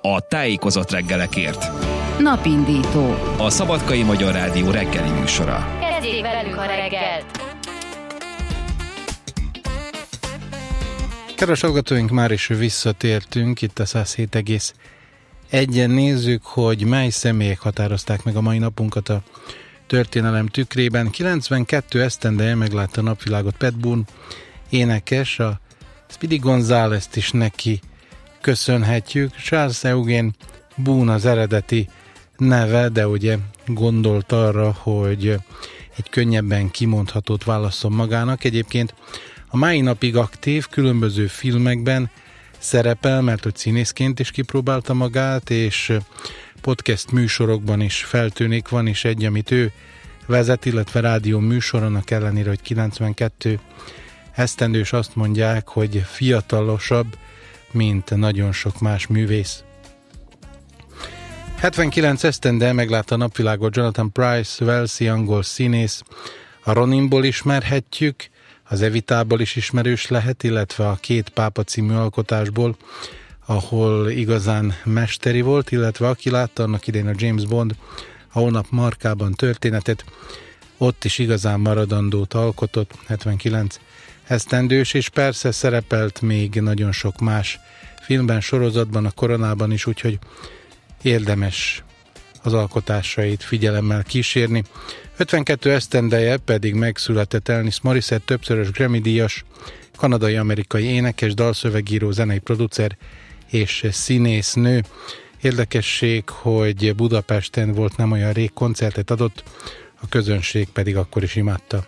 a tájékozott reggelekért. Napindító. A Szabadkai Magyar Rádió reggeli műsora. Kezdjék velünk a reggelt! Kedves hallgatóink, már is visszatértünk itt a 107,1-en. Nézzük, hogy mely személyek határozták meg a mai napunkat a történelem tükrében. 92 esztendeje meglátta a napvilágot Pat Boone énekes, a Speedy Gonzales-t is neki köszönhetjük. Charles Eugene Boone az eredeti neve, de ugye gondolt arra, hogy egy könnyebben kimondhatót válasszon magának. Egyébként a mai napig aktív, különböző filmekben szerepel, mert hogy színészként is kipróbálta magát, és podcast műsorokban is feltűnik. Van is egy, amit ő vezet, illetve rádió műsoronnak ellenére, hogy 92 esztendős, azt mondják, hogy fiatalosabb, mint nagyon sok más művész. 79 esztendel meglátta a napvilágot Jonathan Pryce, walesi angol színész. A Roninból ismerhetjük, az Evitából is ismerős lehet, illetve a Két pápa című alkotásból, ahol igazán mesteri volt, illetve aki látta annak idején a James Bond a Hónap markában történetet, ott is igazán maradandót alkotott, 79 esztendős, és persze szerepelt még nagyon sok más filmben, sorozatban, a Koronában is, úgyhogy érdemes az alkotásait figyelemmel kísérni. 52 esztendeje pedig megszületett Alanis Morissette, többszörös Grammy-díjas, kanadai-amerikai énekes, dalszövegíró, zenei producer és színésznő. Érdekesség, hogy Budapesten volt nem olyan rég, koncertet adott, a közönség pedig akkor is imádta.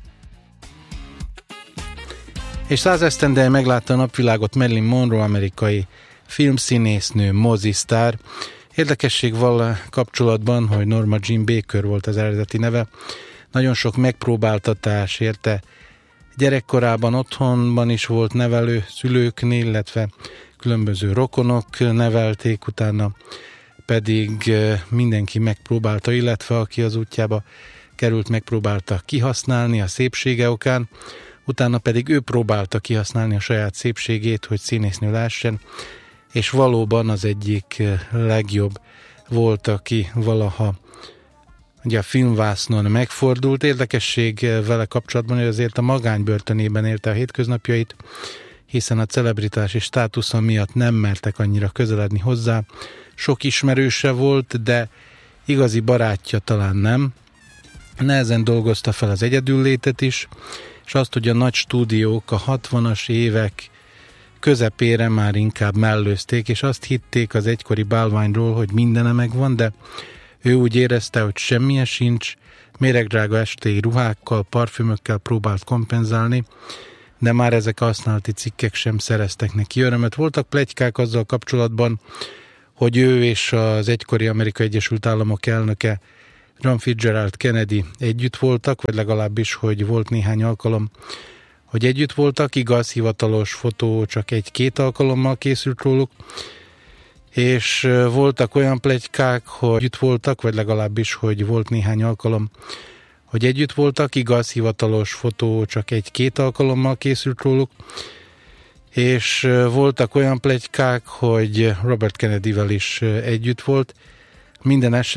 És 100 esztendeje meglátta a napvilágot Marilyn Monroe, amerikai filmszínésznő, mozisztár. Érdekesség vala kapcsolatban, hogy Norma Jean Baker volt az eredeti neve. Nagyon sok megpróbáltatás érte. Gyerekkorában otthonban is volt nevelő szülőknél, illetve különböző rokonok nevelték, utána pedig mindenki megpróbálta, illetve aki az útjába került, megpróbálta kihasználni a szépsége okán, utána pedig ő próbálta kihasználni a saját szépségét, hogy színésznő lehessen, és valóban az egyik legjobb volt, aki valaha ugye a filmvásznon megfordult. Érdekesség vele kapcsolatban, hogy azért a magánybörtönében élte a hétköznapjait, hiszen a celebritási státusza miatt nem mertek annyira közeledni hozzá. Sok ismerőse volt, de igazi barátja talán nem. Nehezen dolgozta fel az egyedüllétet is, és azt, hogy a nagy stúdiók a 60-as évek közepére már inkább mellőzték, és azt hitték az egykori bálványról, hogy mindene megvan, de ő úgy érezte, hogy semmilyen sincs, méregdrága estéi ruhákkal, parfümökkel próbált kompenzálni, de már ezek a használati cikkek sem szereztek neki örömet. Voltak pletykák azzal kapcsolatban, hogy ő és az egykori Amerikai Egyesült Államok elnöke John Fitzgerald Kennedy együtt voltak, vagy legalábbis, hogy volt néhány alkalom, hogy együtt voltak. Igaz, hivatalos fotó csak 1-2 alkalommal készült róluk, és voltak olyan pletykák, hogy együtt voltak, vagy legalábbis, hogy volt néhány alkalom, hogy együtt voltak. Igaz, hivatalos fotó csak 1-2 alkalommal készült róluk, és voltak olyan pletykák, hogy Robert Kennedyvel is együtt volt. Minden esetben